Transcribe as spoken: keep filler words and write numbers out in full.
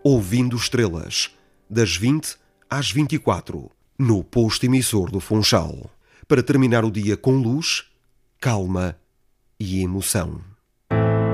Ouvindo Estrelas, das vinte às vinte e quatro, no posto emissor do Funchal, para terminar o dia com luz, calma e emoção.